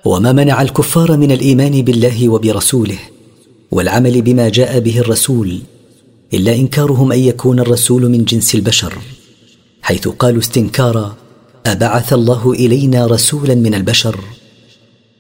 وما منع الكفار من الإيمان بالله وبرسوله والعمل بما جاء به الرسول إلا إنكارهم أن يكون الرسول من جنس البشر، حيث قالوا استنكارا: أبعث الله إلينا رسولا من البشر؟